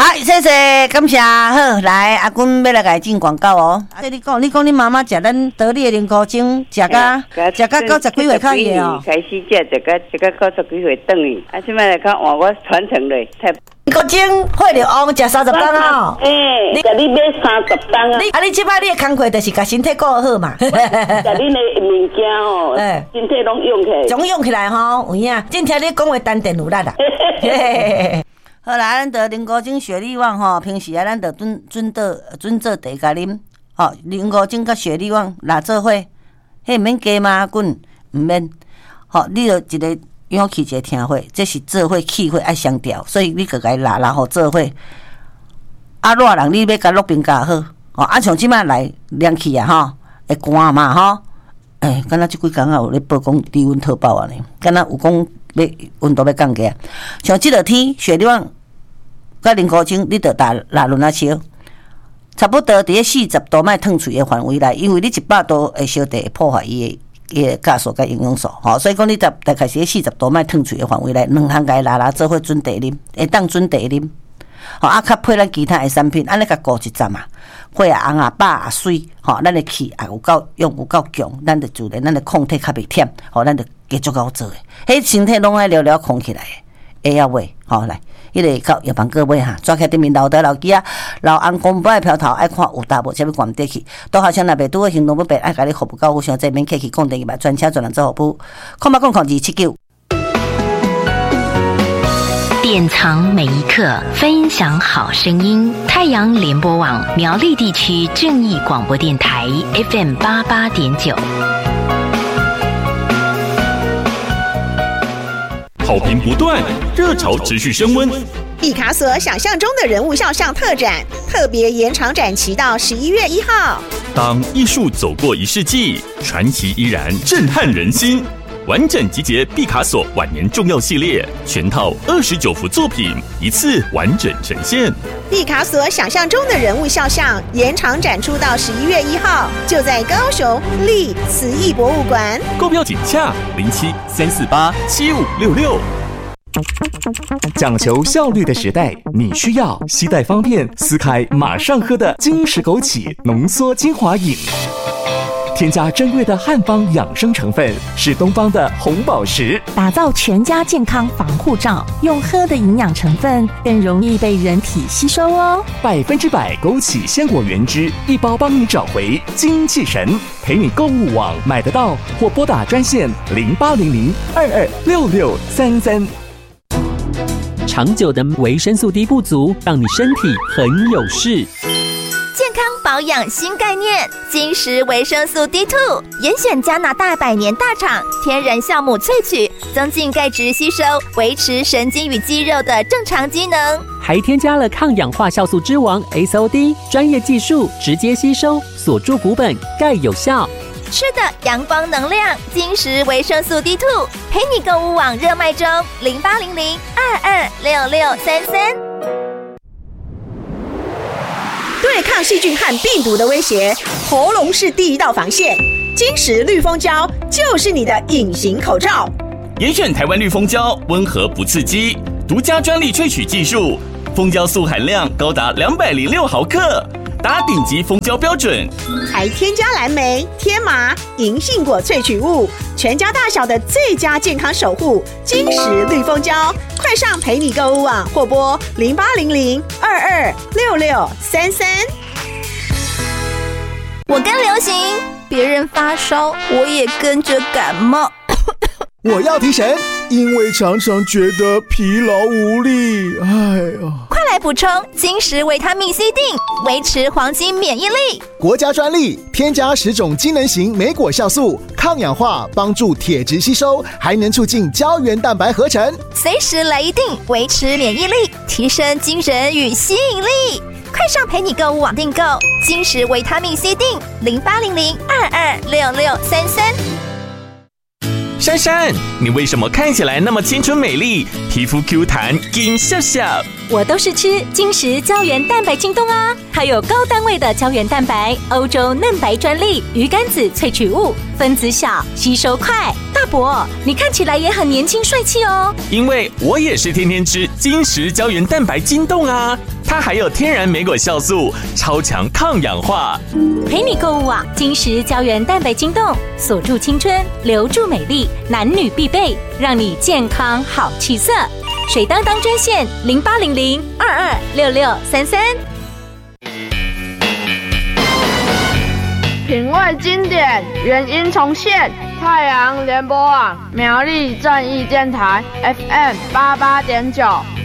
谢谢，感谢。好，来阿君要来甲伊进广告哦。你讲你妈妈食咱得力的灵菇精，食到90几岁较热哦。 开始食到90几岁转去，啊，现在来看换我传承嘞，太。 灵菇精会着旺食30担哦。 甲你买30担啊。 你即摆你的工课就是甲身体顾好嘛。甲你的物件哦，身体拢用起来。总用起来吼，有影。真听你讲话丹田有力啊。好啦，咱得灵菇精雪力旺吼，平时啊，咱得准做茶甲啉。吼，灵菇精甲雪力旺拉做伙，迄免加嘛滚，毋免。吼，你着一个勇气一个听话，这是做伙气血爱相调，所以你个甲伊拉互做伙。啊，热人你要甲落冰加好。吼，啊像即摆来凉气啊吼，会寒嘛吼。敢若即几工啊有咧报讲低温特报啊呢，敢若有讲。要温度要降低，像即落天雪力旺甲灵菇精，你着拉轮啊烧，差不多伫40度莫烫嘴的范围内，因为你100度的烧茶会破坏伊的酵素甲营养素，吼，所以讲你大概是40度莫烫嘴的范围内，两项甲拉做伙准茶啉，会当准茶啉，吼啊，较配咱其他的产品，安尼甲顾一站啊，火啊红啊饱啊水，吼，咱的气也有够用有够强，咱的自然咱的抗体较袂忝，吼，咱着继续甲我做诶，迄身体拢爱了了控起来诶，会晓买，吼来，迄个到药房购买哈，抓起对面老台老机啊，老红公不爱飘头，爱看有大无，才要关得去。都好像若袂拄个行动不便，爱甲你服务到互相这边客气讲电话，专车专人做服务，020279。 典藏每一刻，分享好声音。太阳联播网苗栗地区正义广播电台 FM88.9。 好评不断，热潮持续升温。 毕卡索想象中的人物肖像特展，特别延长展期到11月1号。 当艺术走过1世纪，传奇依然震撼人心。完整集结毕卡索晚年重要系列，全套29幅作品，一次完整呈现。 毕卡索想象中的人物肖像延长展出到11月1号，就在高雄立慈艺博物馆。 购票请洽07-348-7566。 讲求效率的时代，你需要携带方便、撕开马上喝的金石枸杞浓缩精华饮。添加珍贵的汉方养生成分，是东方的红宝石， 打造全家健康防护罩。用喝的营养成分更容易被人体吸收哦。 100%枸杞鲜果原汁，一包帮你找回精气神。陪你购物网买得到，或拨打专线0800-226633。 长久的维生素 D 不足，让你身体很有事。 健康保养新概念，金石维生素 D2， 严选加拿大100年大厂天然酵母萃取，增进钙质吸收，维持神经与肌肉的正常机能， 还添加了抗氧化酵素之王 SOD， 专业技术直接吸收，锁住骨本，钙有效。 吃的阳光能量，金石维生素 D2， 陪你购物网热卖中，0800-226633。 对抗细菌和病毒的威胁，喉咙是第一道防线。金石绿蜂胶就是你的隐形口罩。 严选台湾绿蜂胶，温和不刺激，独家专利萃取技术，蜂胶素含量高达206毫克，达顶级蜂胶标准， 还添加蓝莓、天麻、银杏果萃取物，全家大小的最佳健康守护。金石绿蜂胶，快上陪你购物网或拨0800-226633。 我跟流行，别人发烧，我也跟着感冒。 我要提神，因为常常觉得疲劳无力。哎呀， 快来补充金石维他命 C 锭，维持黄金免疫力。 国家专利，添加10种机能型莓果酵素，抗氧化，帮助铁质吸收，还能促进胶原蛋白合成。 随时来一锭，维持免疫力，提升精神与吸引力。快上陪你购物网订购金石维他命 C 锭，0800-226633。 珊珊，你为什么看起来那么清纯美丽，皮肤 Q 弹，金笑笑？ 我都是吃金石胶原蛋白京东啊，它有高单位的胶原蛋白，欧洲嫩白专利鱼肝子萃取物， 分子小，吸收快。大伯，你看起来也很年轻帅气哦。 因为我也是天天吃金石胶原蛋白筋冻啊，它还有天然莓果酵素，超强抗氧化。 陪你购物网，金石胶原蛋白筋冻，锁住青春，留住美丽，男女必备，让你健康好气色。水当当专线0800226633。 品味经典，原音重现。太阳联播网苗栗正义电台 FM88.9。